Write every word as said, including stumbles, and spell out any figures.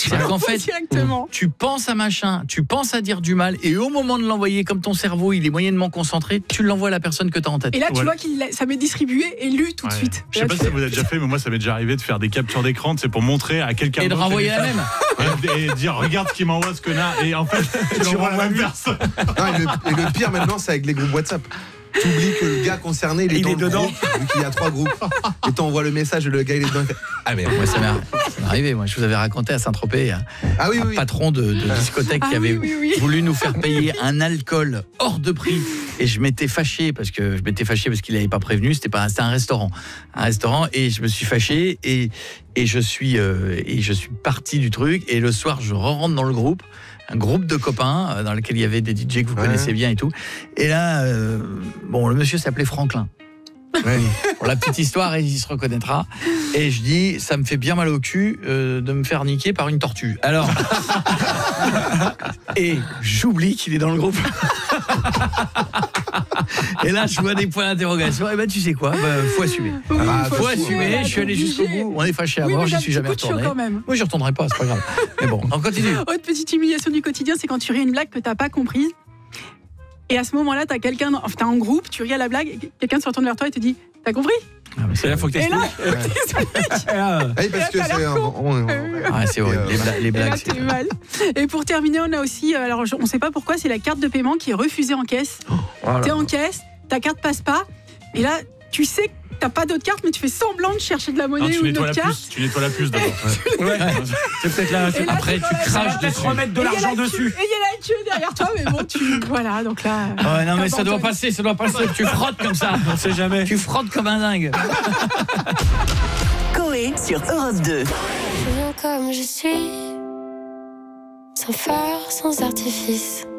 C'est-à-dire qu'en fait, directement. tu penses à machin, tu penses à dire du mal, et au moment de l'envoyer, comme ton cerveau, il est moyennement concentré, tu l'envoies à la personne que tu as en tête. Et là, tu Voilà. vois qu'il ça m'est distribué et lu tout de Ouais. suite. Je sais pas si vous avez déjà fait, mais moi ça m'est déjà arrivé de faire des captures d'écran, c'est pour montrer à quelqu'un Et de d'autre renvoyer la les même. messages. Et dire regarde ce qu'il m'envoie ce connard, et en fait tu l'envoies à la même personne. Non, et, le, et le pire maintenant, c'est avec les groupes WhatsApp. T'oublies que le gars concerné, il est, Il dans est le dedans. groupe, vu qu'il y a trois groupes. Et t'envoies le message et le gars, il est dedans. Il fait, ah merde. Moi, ça m'est ça m'est arrivé. Moi, je vous avais raconté à Saint-Tropez un, Ah oui, un oui, oui. patron de, de discothèque Ah qui avait oui, oui, oui. voulu nous faire payer un alcool hors de prix. Et je m'étais fâché parce que je m'étais fâché parce qu'il n'avait pas prévenu. C'était pas, c'était un restaurant, un restaurant. Et je me suis fâché et et je suis euh, et je suis parti du truc. Et le soir, je rentre dans le groupe. Un groupe de copains euh, dans lequel il y avait des D J que vous Ouais. connaissez bien et tout. Et là, euh, bon, le monsieur s'appelait Franklin. Ouais. Pour la petite histoire, il se reconnaîtra. Et je dis, ça me fait bien mal au cul euh, de me faire niquer par une tortue. Alors, et j'oublie qu'il est dans le groupe. Et là, je vois des points d'interrogation. Et ben, tu sais quoi, ben, faut assumer. Oui, Ah, faut Faut assumer, assumer. là, Je suis allé t'es jusqu'au obligé. bout. On est fâché à Oui, mort. mais J'y d'un suis petit jamais coup de chaud retourné. quand même. Moi, j'y retournerai pas. C'est pas grave. Mais bon, on continue. Autre petite humiliation du quotidien, c'est quand tu ris une blague que t'as pas comprise. Et à ce moment-là, t'as quelqu'un, dans- enfin, t'as un groupe, tu ris à la blague, et quelqu'un se retourne vers toi et te dit, t'as compris? Ah, mais Et c'est là, faut que Et là, t'expliques. Et là, Ah oui, parce que Et là, t'as c'est. l'air con. on- on- ah, c'est horrible. Les, bla- les et là, blagues. c'est- t'es mal. Et pour terminer, on a aussi, euh, alors je- on sait pas pourquoi, c'est la carte de paiement qui est refusée en caisse. Voilà. T'es en caisse, ta carte passe pas, et là, tu sais que t'as pas d'autre carte, mais tu fais semblant de chercher de la Non, monnaie tu ou une nettoies la autre carte. puce, tu nettoies la puce d'abord. ouais. C'est peut-être là. Et là, Après, t'es dans tu la- Ça va craches peut-être dessus. remettre de Et il y a l'argent la queue- dessus. Et il y a la queue derrière toi, mais bon, tu. Voilà, donc là. Ouais, non, mais ça doit t'abandonnes. passer, ça doit passer. Tu frottes comme ça. On sait jamais. Tu frottes comme un dingue. Coé sur Europe deux. Je viens comme je suis, sans phare, sans artifice.